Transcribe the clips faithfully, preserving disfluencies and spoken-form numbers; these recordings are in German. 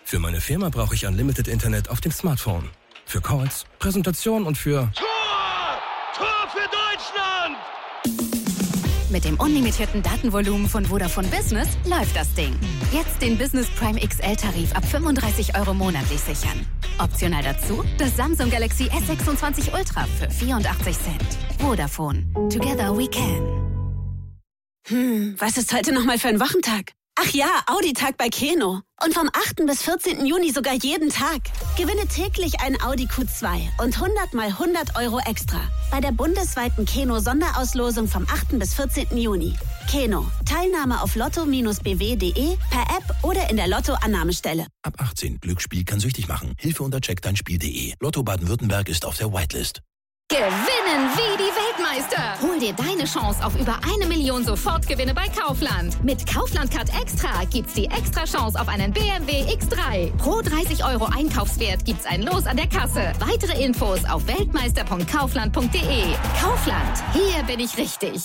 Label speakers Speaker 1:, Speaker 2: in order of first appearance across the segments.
Speaker 1: Für meine Firma brauche ich Unlimited Internet auf dem Smartphone. Für Calls, Präsentation und für...
Speaker 2: Tor! Tor für Deutschland!
Speaker 3: Mit dem unlimitierten Datenvolumen von Vodafone Business läuft das Ding. Jetzt den Business Prime X L-Tarif ab fünfunddreißig Euro monatlich sichern. Optional dazu das Samsung Galaxy S sechsundzwanzig Ultra für vierundachtzig Cent. Vodafone. Together we can.
Speaker 4: Hm, was ist heute nochmal für ein Wochentag? Ach ja, Audi-Tag bei Keno. Und vom achten bis vierzehnten Juni sogar jeden Tag. Gewinne täglich ein Audi Q zwei und hundert mal hundert Euro extra. Bei der bundesweiten Keno-Sonderauslosung vom achten bis vierzehnten Juni. Keno. Teilnahme auf lotto Bindestrich b w punkt de, per App oder in der Lotto-Annahmestelle.
Speaker 5: Ab achtzehn. Glücksspiel kann süchtig machen. Hilfe unter check dein Spiel punkt de. Lotto Baden-Württemberg ist auf der Whitelist.
Speaker 3: Gewinnen wie die Weltmeister! Hol dir deine Chance auf über eine Million Sofortgewinne bei Kaufland. Mit Kaufland Card Extra gibt's die extra Chance auf einen B M W X drei. Pro dreißig Euro Einkaufswert gibt's ein Los an der Kasse. Weitere Infos auf weltmeister punkt kaufland punkt de. Kaufland, hier bin ich richtig.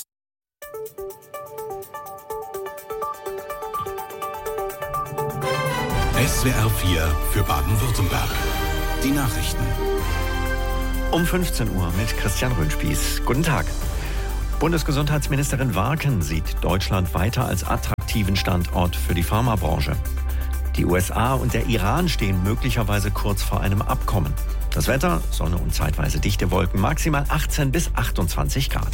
Speaker 6: S W R vier für Baden-Württemberg. Die Nachrichten.
Speaker 7: Um fünfzehn Uhr mit Christian Röhnspieß. Guten Tag. Bundesgesundheitsministerin Warken sieht Deutschland weiter als attraktiven Standort für die Pharmabranche. Die U S A und der Iran stehen möglicherweise kurz vor einem Abkommen. Das Wetter, Sonne und zeitweise dichte Wolken, maximal achtzehn bis achtundzwanzig Grad.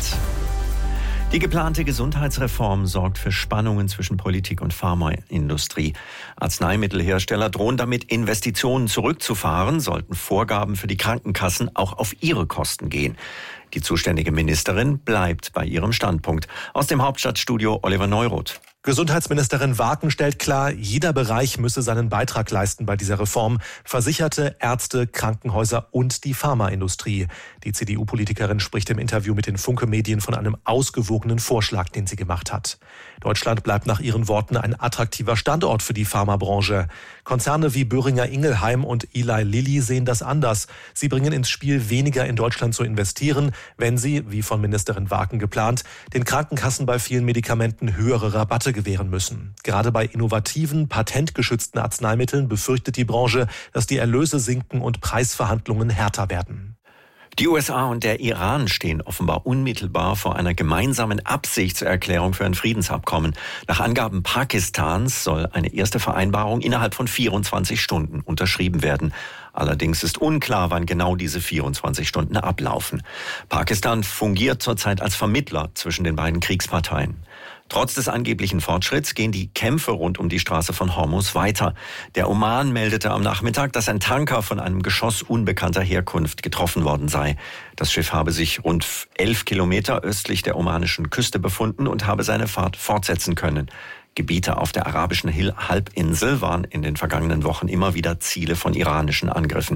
Speaker 7: Die geplante Gesundheitsreform sorgt für Spannungen zwischen Politik und Pharmaindustrie. Arzneimittelhersteller drohen damit, Investitionen zurückzufahren, sollten Vorgaben für die Krankenkassen auch auf ihre Kosten gehen. Die zuständige Ministerin bleibt bei ihrem Standpunkt. Aus dem Hauptstadtstudio Oliver Neuroth.
Speaker 8: Gesundheitsministerin Warken stellt klar, jeder Bereich müsse seinen Beitrag leisten bei dieser Reform. Versicherte, Ärzte, Krankenhäuser und die Pharmaindustrie. Die C D U-Politikerin spricht im Interview mit den Funke-Medien von einem ausgewogenen Vorschlag, den sie gemacht hat. Deutschland bleibt nach ihren Worten ein attraktiver Standort für die Pharmabranche. Konzerne wie Boehringer Ingelheim und Eli Lilly sehen das anders. Sie bringen ins Spiel, weniger in Deutschland zu investieren, wenn sie, wie von Ministerin Warken geplant, den Krankenkassen bei vielen Medikamenten höhere Rabatte gewähren müssen. Gerade bei innovativen, patentgeschützten Arzneimitteln befürchtet die Branche, dass die Erlöse sinken und Preisverhandlungen härter werden.
Speaker 7: Die U S A und der Iran stehen offenbar unmittelbar vor einer gemeinsamen Absichtserklärung für ein Friedensabkommen. Nach Angaben Pakistans soll eine erste Vereinbarung innerhalb von vierundzwanzig Stunden unterschrieben werden. Allerdings ist unklar, wann genau diese vierundzwanzig Stunden ablaufen. Pakistan fungiert zurzeit als Vermittler zwischen den beiden Kriegsparteien. Trotz des angeblichen Fortschritts gehen die Kämpfe rund um die Straße von Hormuz weiter. Der Oman meldete am Nachmittag, dass ein Tanker von einem Geschoss unbekannter Herkunft getroffen worden sei. Das Schiff habe sich rund elf Kilometer östlich der omanischen Küste befunden und habe seine Fahrt fortsetzen können. Gebiete auf der arabischen Halbinsel waren in den vergangenen Wochen immer wieder Ziele von iranischen Angriffen.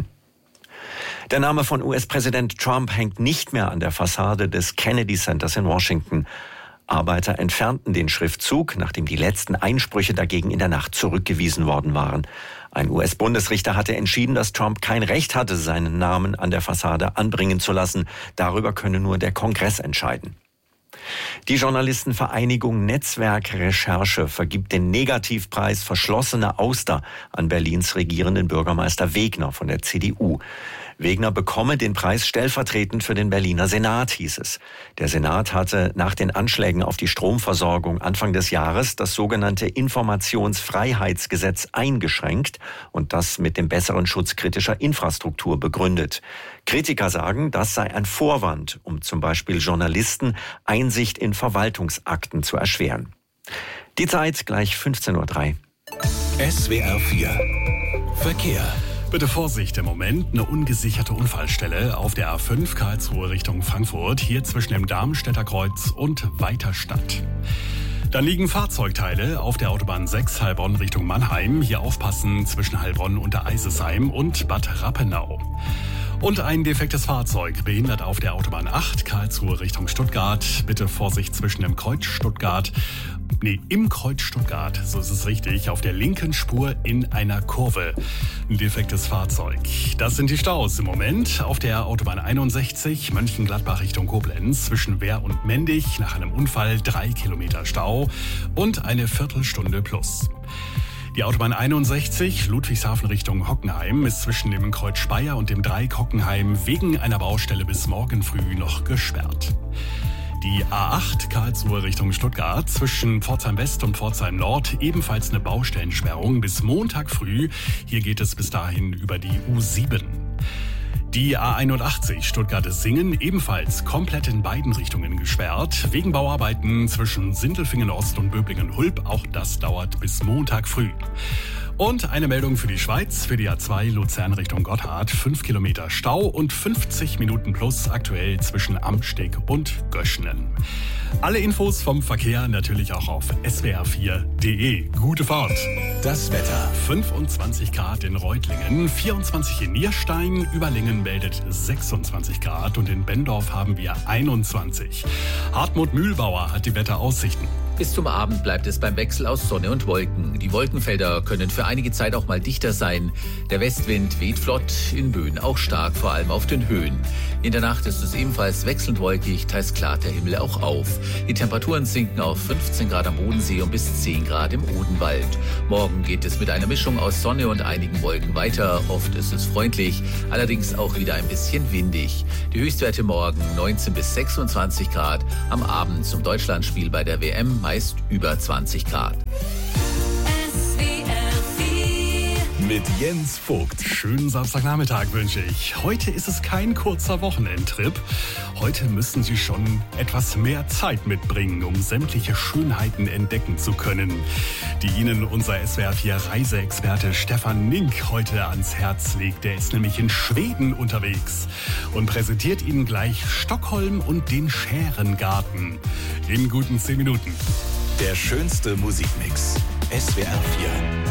Speaker 7: Der Name von U S-Präsident Trump hängt nicht mehr an der Fassade des Kennedy Centers in Washington. Arbeiter entfernten den Schriftzug, nachdem die letzten Einsprüche dagegen in der Nacht zurückgewiesen worden waren. Ein U S-Bundesrichter hatte entschieden, dass Trump kein Recht hatte, seinen Namen an der Fassade anbringen zu lassen. Darüber könne nur der Kongress entscheiden. Die Journalistenvereinigung Netzwerk Recherche vergibt den Negativpreis Verschlossene Auster an Berlins regierenden Bürgermeister Wegner von der C D U. Wegner bekomme den Preis stellvertretend für den Berliner Senat, hieß es. Der Senat hatte nach den Anschlägen auf die Stromversorgung Anfang des Jahres das sogenannte Informationsfreiheitsgesetz eingeschränkt und das mit dem besseren Schutz kritischer Infrastruktur begründet. Kritiker sagen, das sei ein Vorwand, um zum Beispiel Journalisten Einsicht in Verwaltungsakten zu erschweren. Die Zeit gleich fünfzehn Uhr drei.
Speaker 6: S W R vier Verkehr.
Speaker 9: Bitte Vorsicht im Moment, eine ungesicherte Unfallstelle auf der A fünf Karlsruhe Richtung Frankfurt, hier zwischen dem Darmstädter Kreuz und Weiterstadt. Dann liegen Fahrzeugteile auf der Autobahn sechs Heilbronn Richtung Mannheim, hier aufpassen zwischen Heilbronn und der Eisesheim und Bad Rappenau. Und ein defektes Fahrzeug behindert auf der Autobahn acht Karlsruhe Richtung Stuttgart. Bitte Vorsicht zwischen dem Kreuz Stuttgart, nee, im Kreuz Stuttgart, so ist es richtig, auf der linken Spur in einer Kurve. Ein defektes Fahrzeug. Das sind die Staus im Moment auf der Autobahn einundsechzig Mönchengladbach Richtung Koblenz zwischen Wehr und Mendig nach einem Unfall drei Kilometer Stau und eine Viertelstunde plus. Die Autobahn einundsechzig, Ludwigshafen Richtung Hockenheim, ist zwischen dem Kreuz Speyer und dem Dreieck Hockenheim wegen einer Baustelle bis morgen früh noch gesperrt. Die A acht Karlsruhe Richtung Stuttgart zwischen Pforzheim West und Pforzheim Nord ebenfalls eine Baustellensperrung bis Montag früh. Hier geht es bis dahin über die U sieben. Die A einundachtzig Stuttgart-Singen ebenfalls komplett in beiden Richtungen gesperrt, wegen Bauarbeiten zwischen Sindelfingen Ost und Böblingen-Hulb. Auch das dauert bis Montag früh. Und eine Meldung für die Schweiz, für die A zwei Luzern Richtung Gotthard. fünf Kilometer Stau und fünfzig Minuten plus aktuell zwischen Amsteg und Göschnen. Alle Infos vom Verkehr natürlich auch auf S W R vier punkt de. Gute Fahrt.
Speaker 5: Das Wetter.
Speaker 9: fünfundzwanzig Grad in Reutlingen, vierundzwanzig in Nierstein, Überlingen meldet sechsundzwanzig Grad und in Bendorf haben wir einundzwanzig. Hartmut Mühlbauer hat die Wetteraussichten.
Speaker 10: Bis zum Abend bleibt es beim Wechsel aus Sonne und Wolken. Die Wolkenfelder können für einige Zeit auch mal dichter sein. Der Westwind weht flott, in Böen auch stark, vor allem auf den Höhen. In der Nacht ist es ebenfalls wechselnd wolkig, teils klart der Himmel auch auf. Die Temperaturen sinken auf fünfzehn Grad am Bodensee und bis zehn Grad im Odenwald. Morgen geht es mit einer Mischung aus Sonne und einigen Wolken weiter. Oft ist es freundlich, allerdings auch wieder ein bisschen windig. Die Höchstwerte morgen neunzehn bis sechsundzwanzig Grad. Am Abend zum Deutschlandspiel bei der W M meist über zwanzig Grad.
Speaker 9: Mit Jens Vogt. Schönen Samstagnachmittag wünsche ich. Heute ist es kein kurzer Wochenendtrip. Heute müssen Sie schon etwas mehr Zeit mitbringen, um sämtliche Schönheiten entdecken zu können, die Ihnen unser S W R vier Reiseexperte Stefan Nink heute ans Herz legt. Der ist nämlich in Schweden unterwegs und präsentiert Ihnen gleich Stockholm und den Schärengarten in guten zehn Minuten.
Speaker 5: Der schönste Musikmix. S W R vier.